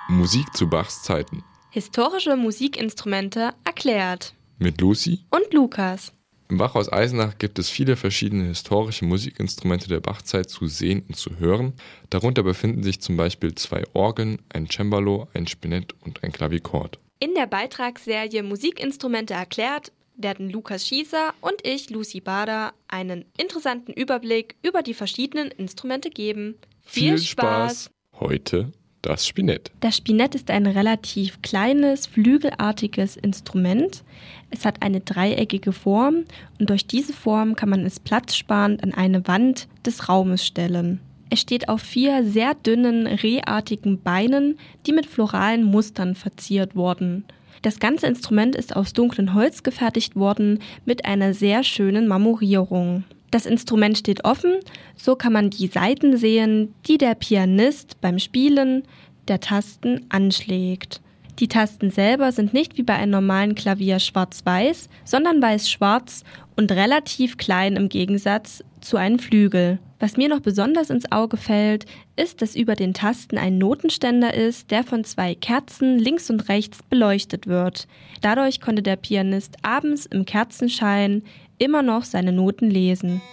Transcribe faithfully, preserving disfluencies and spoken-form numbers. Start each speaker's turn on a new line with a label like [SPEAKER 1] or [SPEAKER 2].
[SPEAKER 1] Musik zu Bachs Zeiten.
[SPEAKER 2] Historische Musikinstrumente erklärt.
[SPEAKER 1] Mit Lucy
[SPEAKER 2] und Lukas.
[SPEAKER 1] Im Bachhaus Eisenach gibt es viele verschiedene historische Musikinstrumente der Bachzeit zu sehen und zu hören. Darunter befinden sich zum Beispiel zwei Orgeln, ein Cembalo, ein Spinett und ein Klavichord.
[SPEAKER 2] In der Beitragsserie Musikinstrumente erklärt werden Lukas Schießer und ich, Lucy Bader, einen interessanten Überblick über die verschiedenen Instrumente geben.
[SPEAKER 1] Viel Spaß! Heute das Spinett.
[SPEAKER 2] Das Spinett ist ein relativ kleines, flügelartiges Instrument. Es hat eine dreieckige Form und durch diese Form kann man es platzsparend an eine Wand des Raumes stellen. Es steht auf vier sehr dünnen, rehartigen Beinen, die mit floralen Mustern verziert wurden. Das ganze Instrument ist aus dunklem Holz gefertigt worden mit einer sehr schönen Marmorierung. Das Instrument steht offen, so kann man die Saiten sehen, die der Pianist beim Spielen der Tasten anschlägt. Die Tasten selber sind nicht wie bei einem normalen Klavier schwarz-weiß, sondern weiß-schwarz und relativ klein im Gegensatz zu einem Flügel. Was mir noch besonders ins Auge fällt, ist, dass über den Tasten ein Notenständer ist, der von zwei Kerzen links und rechts beleuchtet wird. Dadurch konnte der Pianist abends im Kerzenschein immer noch seine Noten lesen.